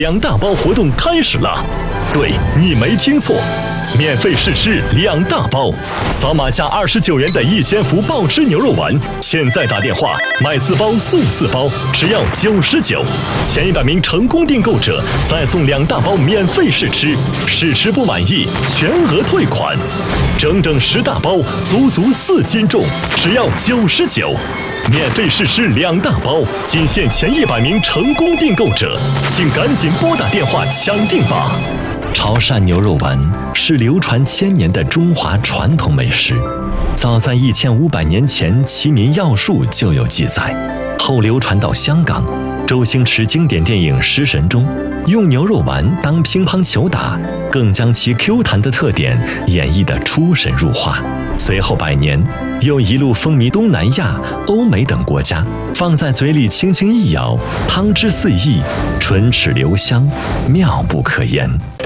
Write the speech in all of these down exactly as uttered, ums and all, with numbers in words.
两大包活动开始了，对，你没听错，免费试吃两大包，扫码加二十九元的一千福爆汁牛肉丸，现在打电话买四包送四包，只要九十九，前一百名成功订购者再送两大包免费试吃，试吃不满意全额退款，整整十大包，足足四斤重，只要九十九。免费试吃两大包，仅限前一百名成功订购者，请赶紧拨打电话抢订吧！潮汕牛肉丸是流传千年的中华传统美食，早在一千五百年前《齐民要术》就有记载，后流传到香港。周星驰经典电影《食神》中，用牛肉丸当乒乓球打，更将其 Q 弹的特点演绎得出神入化。随后百年，又一路风靡东南亚、欧美等国家，放在嘴里轻轻一咬，汤汁四溢，唇齿留香，妙不可言。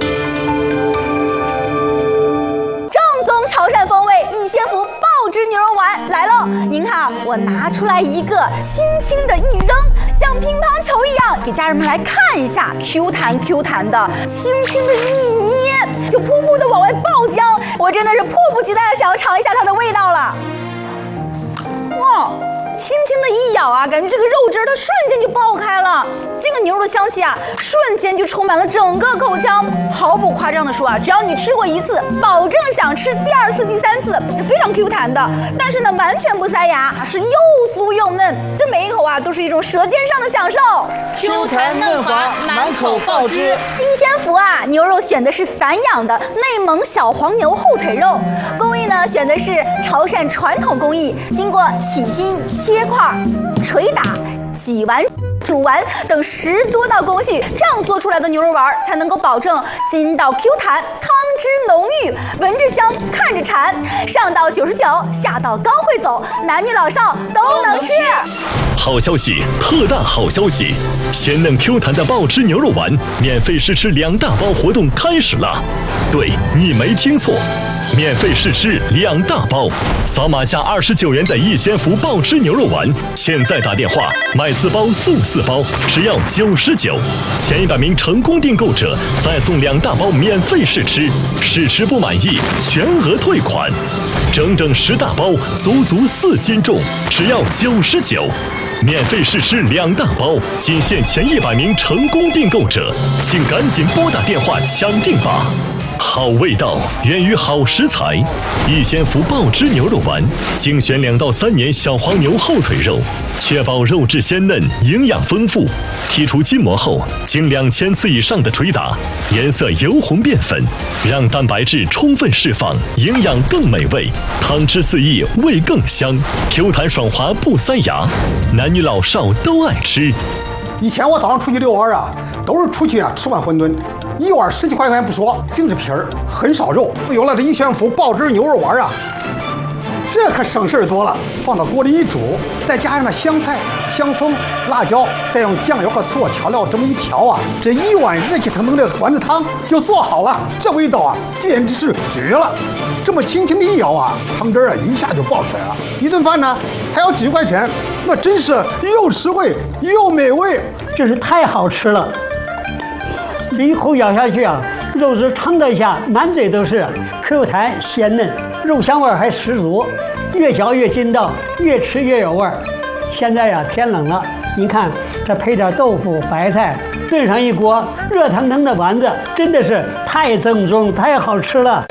正宗潮汕风味一千福爆汁牛肉丸来喽！您看，我拿出来一个，轻轻的一扔，像乒乓球一样，给家人们来看一下 ，Q 弹 Q 弹的，轻轻的一捏，就噗噗的往外爆浆。我真的是迫不及待的想要尝一下它的味道了。哇！轻轻的一咬啊，感觉这个肉汁它瞬间就爆开了，这个牛肉的香气啊，瞬间就充满了整个口腔。毫不夸张的说啊，只要你吃过一次，保证想吃第二次、第三次，是非常 Q 弹的。但是呢，完全不塞牙，是又酥又嫩，这每一口啊都是一种舌尖上的享受。 Q 弹嫩滑，满口爆汁。 一千福啊，牛肉选的是散养的内蒙小黄牛后腿肉，工艺呢选的是潮汕传统工艺，经过起筋、切块、捶打、挤完、煮完等十多道工序，这样做出来的牛肉丸才能够保证筋道 Q 弹，汤汁浓郁，闻着香，看着馋。上到九十九，下到高会走，男女老少都能吃。 好消息，特大好消息！鲜嫩 Q 弹的爆汁牛肉丸免费试吃两大包活动开始了。对，你没听错，免费试吃两大包，扫码加二十九元的一千福爆汁牛肉丸，现在打电话买四包送四包，只要九十九，前一百名成功订购者再送两大包免费试吃，试吃不满意全额退款，整整十大包，足足四斤重，只要九十九。免费试吃两大包，仅限前一百名成功订购者，请赶紧拨打电话抢订吧！好味道源于好食材，一千福爆汁牛肉丸精选两到三年小黄牛后腿肉，确保肉质鲜嫩、营养丰富。剔除筋膜后，经两千次以上的捶打，颜色由红变粉，让蛋白质充分释放，营养更美味，汤汁四溢，味更香 ，Q 弹爽滑不塞牙，男女老少都爱吃。 以前我早上出去遛弯啊，都是出去啊吃碗馄饨，一碗十几块钱不说，净是皮儿，很少肉。有了这一千福爆汁牛肉丸啊，这可省事儿多了。放到锅里一煮，再加上那香菜、香葱、辣椒，再用酱油和醋调料这么一调啊，这一碗热气腾腾的丸子汤就做好了。这味道啊，简直是绝了！这么轻轻的一咬啊，汤汁啊一下就爆出来了。一顿饭呢才要几块钱，那真是又实惠又美味， 真是太好吃了！这一口咬下去啊，肉质撑得一下，满嘴都是 Q 弹鲜嫩，肉香味还十足，越嚼越筋道，越吃越有味儿。现在呀、啊、天冷了，您看这配点豆腐、白菜，炖上一锅热腾腾的丸子，真的是太正宗、太好吃了。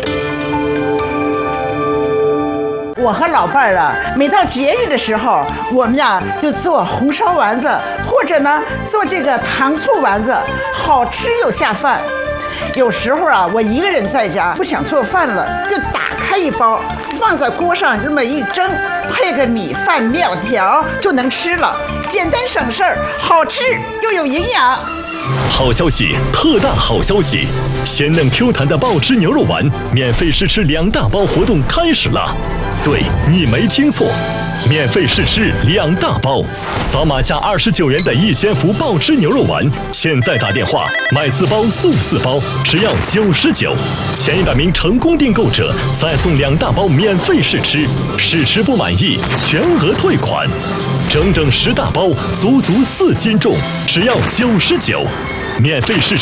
我和老伴儿啊，每到节日的时候，我们呀就做红烧丸子，或者呢做这个糖醋丸子，好吃又下饭。有时候啊，我一个人在家不想做饭了，就打开一包，放在锅上这么一蒸，配个米饭、面条就能吃了，简单省事儿，好吃又有营养。 好消息，特大好消息！鲜嫩 Q 弹的爆汁牛肉丸免费试吃两大包活动开始了。对，你没听错，免费试吃两大包，扫码加二十九元的一千福爆汁牛肉丸，现在打电话买四包送四包，只要九十九，前一百名成功订购者再送两大包免费试吃，试吃不满意全额退款，整整十大包，足足四斤重，只要九十九，免费试吃。